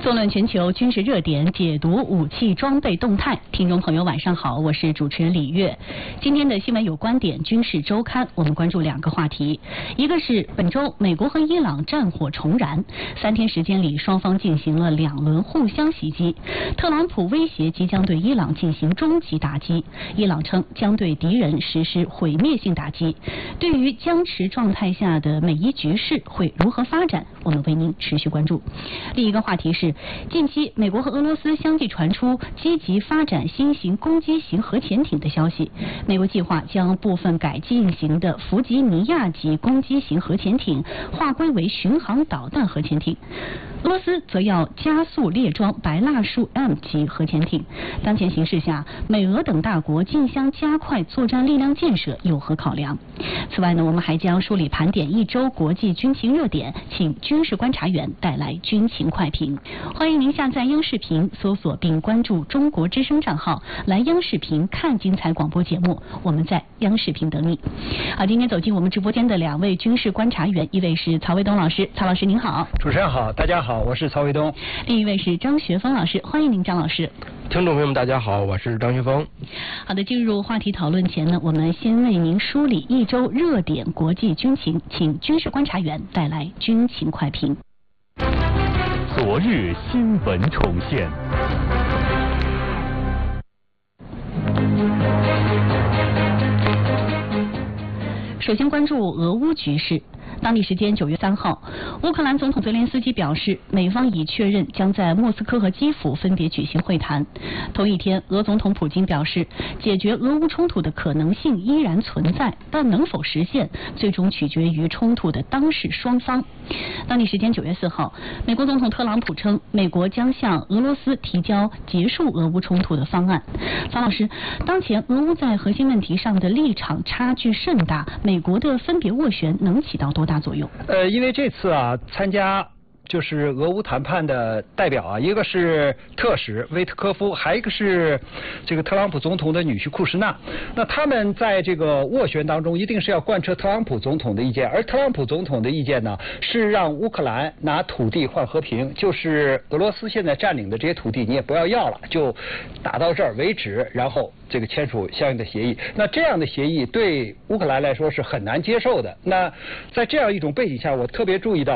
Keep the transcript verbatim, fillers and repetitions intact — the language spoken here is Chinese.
纵论全球军事热点，解读武器装备动态。听众朋友晚上好，我是主持人李月。今天的新闻有观点军事周刊，我们关注两个话题，一个是本周美国和伊朗战火重燃，三天时间里双方进行了两轮互相袭击，特朗普威胁即将对伊朗进行终极打击，伊朗称将对敌人实施毁灭性打击。对于僵持状态下的美伊局势会如何发展，我们为您持续关注。另一个话题是，近期美国和俄罗斯相继传出积极发展新型攻击型核潜艇的消息。美国计划将部分改进型的弗吉尼亚级攻击型核潜艇划归为巡航导弹核潜艇，俄罗斯则要加速列装白蜡树 M 级核潜艇。当前形势下，美俄等大国竞相加快作战力量建设，有何考量？此外呢，我们还将梳理盘点一周国际军情热点，请军事观察员带来军情快评。欢迎您下载央视频，搜索并关注中国之声账号，来央视频看精彩广播节目。我们在央视频等你。好，今天走进我们直播间的两位军事观察员，一位是曹卫东老师，曹老师您好。 主持人好，大家好，我是曹卫东。 另一位是张学峰老师，欢迎您，张老师。 听众朋友们大家好，我是张学峰。 好的，进入话题讨论前呢，我们先为您梳理一周热点国际军情，请军事观察员带来军情快评。 昨日新闻重现。 首先关注俄乌局势。当地时间九月三号，乌克兰总统泽连斯基表示，美方已确认将在莫斯科和基辅分别举行会谈。同一天，俄总统普京表示，解决俄乌冲突的可能性依然存在，但能否实现，最终取决于冲突的当事双方。当地时间九月四号，美国总统特朗普称，美国将向俄罗斯提交结束俄乌冲突的方案。曹老师，当前俄乌在核心问题上的立场差距甚大，美国的分别斡旋能起到多大作用？ 呃，因为这次啊，参加就是俄乌谈判的代表啊，一个是特使威特科夫，还一个是这个特朗普总统的女婿库什纳。那他们在这个斡旋当中，一定是要贯彻特朗普总统的意见，而特朗普总统的意见呢，是让乌克兰拿土地换和平，就是俄罗斯现在占领的这些土地你也不要要了，就打到这儿为止，然后这个签署相应的协议。那这样的协议对乌克兰来说是很难接受的。那在这样一种背景下，我特别注意到